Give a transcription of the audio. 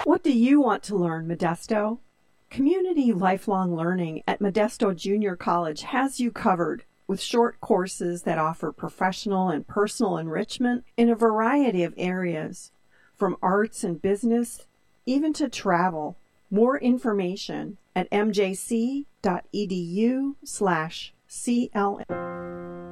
What do you want to learn, Modesto? Community Lifelong Learning at Modesto Junior College has you covered with short courses that offer professional and personal enrichment in a variety of areas, from arts and business, even to travel. More information at mjc.edu/CLM.